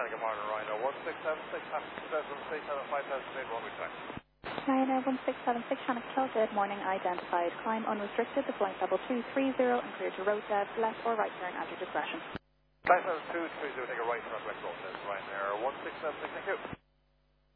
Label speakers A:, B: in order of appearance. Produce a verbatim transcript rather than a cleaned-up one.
A: good morning, Rhino. one six seven six, two thousand six, five thousand eight, one week time.
B: China one six seven six, Shannon Kill, good morning, identified. Climb unrestricted, the flight level two three zero, and clear to road dev, left or right turn at your discretion.
A: five seven two three zero, take a right turn, west road, Ryanair one six seven six, thank you.